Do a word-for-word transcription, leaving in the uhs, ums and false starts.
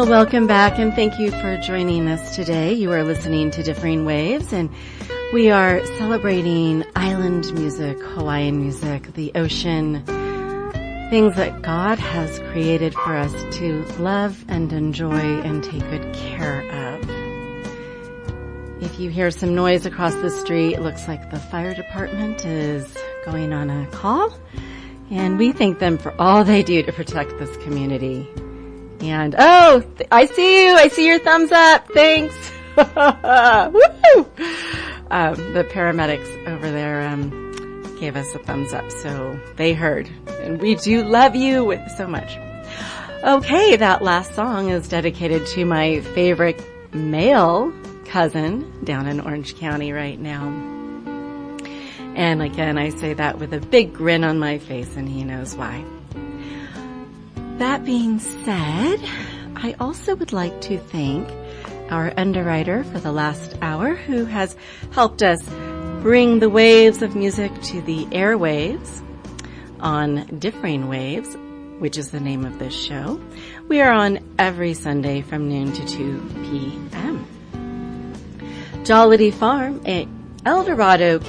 Well, welcome back and thank you for joining us today. You are listening to Differing Waves and we are celebrating island music, Hawaiian music, the ocean, things that God has created for us to love and enjoy and take good care of. If you hear some noise across the street, it looks like the fire department is going on a call. And we thank them for all they do to protect this community. And, oh, th- I see you. I see your thumbs up. Thanks. Woo! Um, the paramedics over there um, gave us a thumbs up, so they heard. And we do love you so much. Okay, that last song is dedicated to my favorite male cousin down in Orange County right now. And again, I say that with a big grin on my face, and he knows why. That being said, I also would like to thank our underwriter for the last hour who has helped us bring the waves of music to the airwaves on Differing Waves, which is the name of this show. We are on every Sunday from noon to two p.m. Jollity Farm, a El Dorado,